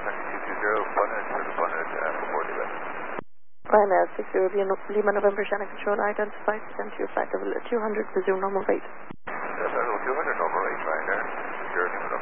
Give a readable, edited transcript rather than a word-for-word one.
Ryanair 60 Lima November Shannon Control identified, send to your flight level 200, resume normal rate. Yes, level 200, normal rate, Ryanair. 0 Lima